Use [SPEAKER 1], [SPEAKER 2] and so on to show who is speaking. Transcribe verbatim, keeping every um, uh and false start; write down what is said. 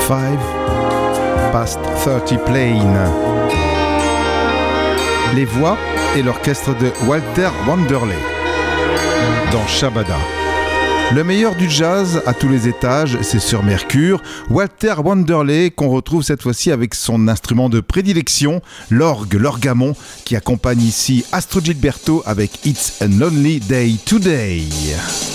[SPEAKER 1] Five Past thirty Plane. Les voix et l'orchestre de Walter Wanderley dans Shabada. Le meilleur du jazz à tous les étages, c'est sur Mercure. Walter Wanderley qu'on retrouve cette fois-ci avec son instrument de prédilection, l'orgue, l'orgamon, qui accompagne ici Astro Gilberto avec It's a Lonely Day Today.